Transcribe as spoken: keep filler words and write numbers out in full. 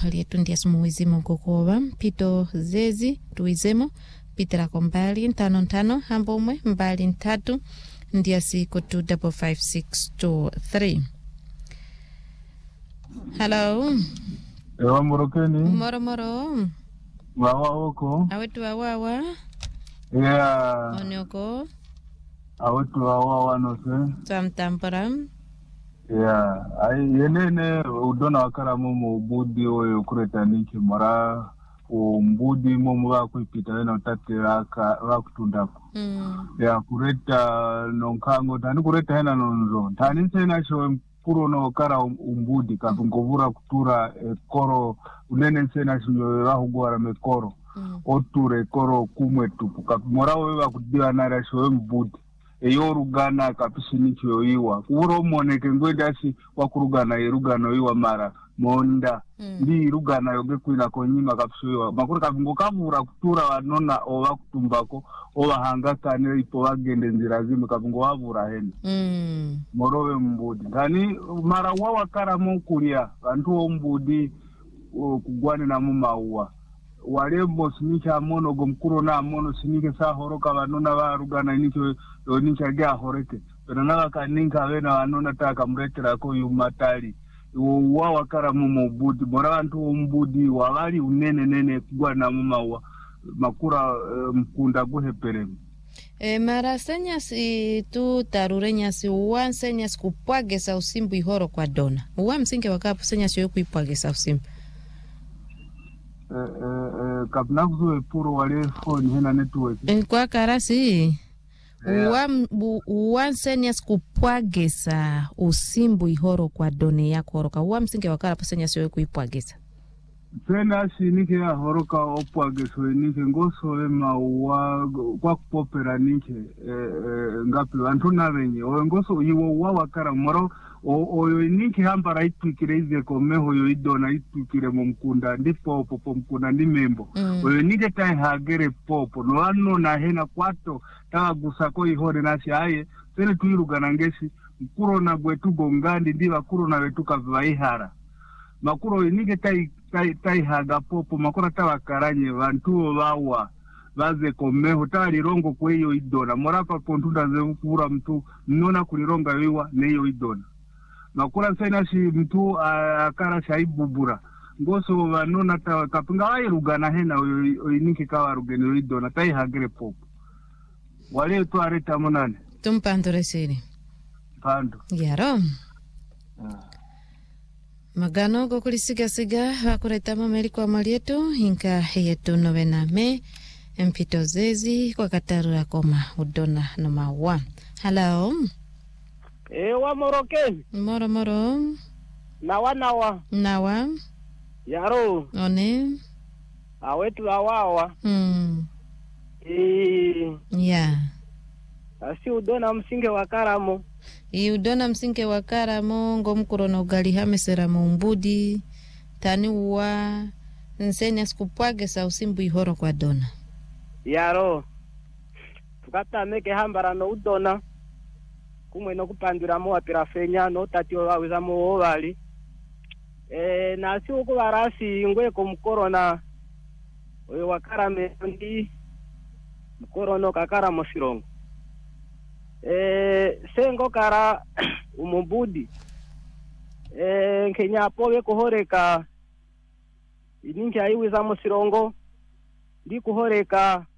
lietu ndia sumuwizimo mkokoba pito zezi tuwizemo pitira kwa mbali ntano ntano hambo umwe mbali ntatu ndia siko two five five six two three. Hello. Ewa Morokeni. Moro moro. Wawa uko. Awetu wawawa. Yeah. Onyoko. Awetu wawawa no se. Tamtamparam. Yeah. Ai yenene udona wakara mumu ubudi oyo kureta niki mara umbudi mumu wakuipita na utate waka wakutundako. Mm. Yeah, kureta nonkango tani kureta hena nonzo. Tani sena showe puro no kara umbudi kabungovura kutura e, koro unene sena showe wahugwara me koro. Mm. Oture koro kumwe tupu kapimora wewa kudiwa nara showe mbudi. Eyo rugana kapishinicho yoiwa uro moneke ngwedasi wakurugana irugano iwa mara monda mm. Ndi rugana yoge kuina konyima kapshoiwa makuru kabingo kavura kutura wanona owa kutumbako owa hangakane ipo wagende nzira zimwe kabingo wavura heni mm. Morowe mbudi ngani mara wawa kara mokulia vantu o mbudi uh, kugwane na mumauwa walembo sinika mono gomkuro na mono sinike sa horoka vanona varugana nicho yonincha gya horeke penana kaninka wena vanona taka mretera ko yumatali wa wakara mumo budi mora vantu ombudi wavali unene nene kugwana mumawa makura uh, mkunda guhepere e mara senyas i tu tarurenyas uwan senyas kupwagesa usimbu ihoro kwa dona uwa msinke wakapu senyas yoyo kuipwagesa usimbu eh eh kapna kuzo puro wale phone hena network e kwa karasi uwa uwa senyas kupwagesa usimbu ihoro kwa done yako horoka uwa msinke wakara senyas yoyo kuipwagesa Sena sinike ya horoka opwagesa nike ngoso ema uwa kwa kupopera nike e, e, ngapi vantu navenye o ngoso iwo uwa wakara moro oyo nike hambara itwikire ize komeho yo idona itwikire mu mkunda ndi popo po mkunda ndi membo mm. Oyo nike tai hagere popo no ano na hena kwato tawa gusako ihore nasi aye sene tuirugana ngesi mkuro na gwetu gongandi ndi bakuro na wetu kavaihara makuro nike tai tai tai haga popo makura tawa karanye vantu bawa baze komeho tali rongo kweyo idona morapa pontunda ze kura mtu nona kulironga wiwa neyo idona makura sena shi mtu akara shaibubura ngoso vanona tawa kapinga wairugana hena oiniki kawa rugene idona tai hagere popo wale tu areta monane tumpandore siri pando yaro ah. Magano go kulisiga siga wakureta mameli kwa malietu hinka yetu novena me mpito zezi kwa katarura koma udona no mawa. Hello. Ewa Morokeni. Moro moro. Nawa nawa. Nawa. Yaro. One. Awetu awawa. Hmm. Eh. Yeah. Asi udona msinge wakaramo. I udona msinge wakara mongo mkurono ugali hamesera mumbudi tani uwa nsenya sikupwage sa usimbu ihoro kwa dona yaro tukata meke hambara no udona kumwe no kupandura mo apirafenya no tatio waweza mo ovali e na si uko barasi ngwe ko mkorona oyo wakara mendi mkorono kakara mosirongo eh sengo kara umumbudi eh Kenya powe kuhoreka ininki ayiwiza musirongo ndi kuhoreka